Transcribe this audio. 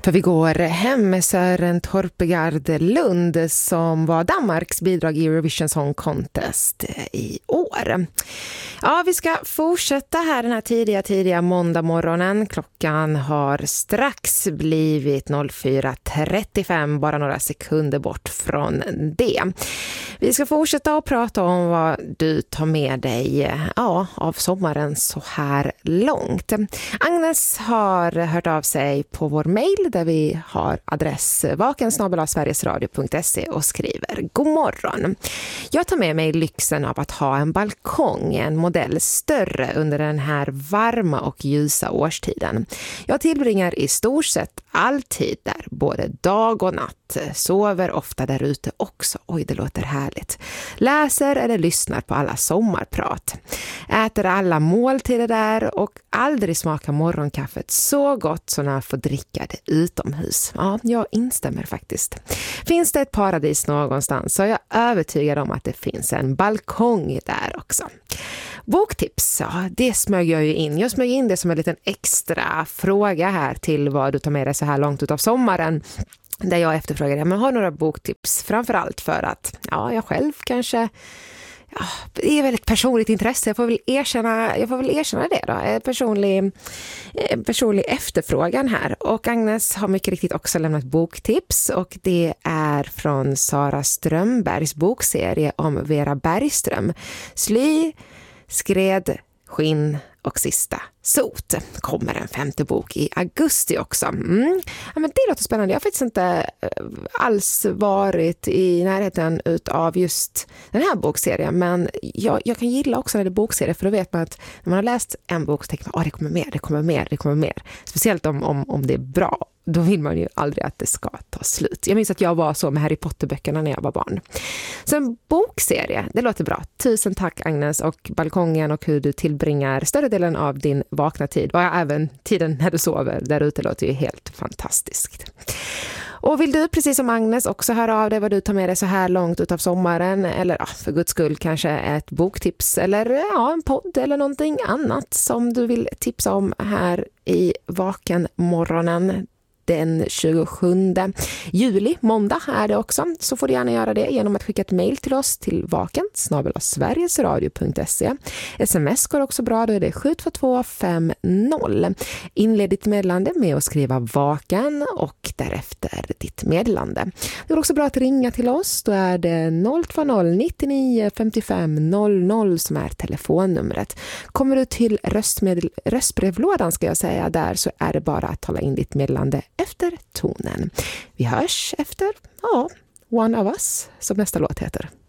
För vi går hem med Søren Torpegaard Lund som var Danmarks bidrag i Eurovision Song Contest i år. Ja, vi ska fortsätta här den här tidiga måndag morgonen. Klockan har strax blivit 04.35, bara några sekunder bort från det. Vi ska fortsätta att prata om vad du tar med dig av sommaren så här långt. Agnes har hört av sig på vår mejl där vi har adress vaken@sverigesradio.se och skriver: God morgon. Jag tar med mig lyxen av att ha en balkong, en modell större under den här varma och ljusa årstiden. Jag tillbringar i stort sett alltid där, både dag och natt. Sover ofta där ute också. Oj, det låter härligt. Läser eller lyssnar på alla sommarprat. Äter alla måltider där och aldrig smakar morgonkaffet så gott som när jag får dricka det utomhus. Ja, jag instämmer faktiskt. Finns det ett paradis någonstans så är jag övertygad om att det finns en balkong där också. Boktips, ja, det smög jag ju in. Jag smög in det som en liten extra fråga här till vad du tar med dig så här långt ut av sommaren. Där jag efterfrågade, men har några boktips framförallt för att jag själv kanske det är väldigt personligt intresse. Jag får väl erkänna det då. Personlig efterfrågan här. Och Agnes har mycket riktigt också lämnat boktips och det är från Sara Strömbergs bokserie om Vera Bergström. Sly, skred, skinn och sista sot. Kommer en 5:e bok i augusti också. Ja, men det låter spännande. Jag har faktiskt inte alls varit i närheten av just den här bokserien. Men jag kan gilla också när det är bokserie. För då vet man att när man har läst en bok så tänker man det kommer mer. Speciellt om det är bra. Då vill man ju aldrig att det ska ta slut. Jag minns att jag var så med Harry Potter-böckerna när jag var barn. Så en bokserie, det låter bra. Tusen tack Agnes, och balkongen och hur du tillbringar större delen av din vakna tid. Och även tiden när du sover där ute låter ju helt fantastiskt. Och vill du precis som Agnes också höra av dig vad du tar med dig så här långt ut av sommaren, eller för guds skull kanske ett boktips eller en podd eller någonting annat som du vill tipsa om här i Vakenmorgonen den 27 juli, måndag är det också, så får du gärna göra det genom att skicka ett mejl till oss till vaken@sverigesradio.se. SMS går också bra, då är det 72250. Inled ditt meddelande med att skriva vaken och därefter ditt meddelande. Det är också bra att ringa till oss, då är det 020 99 55 00 som är telefonnumret. Kommer du till röstbrevlådan ska jag säga där, så är det bara att tala in ditt meddelande efter tonen. Vi hörs efter One of Us, som nästa låt heter.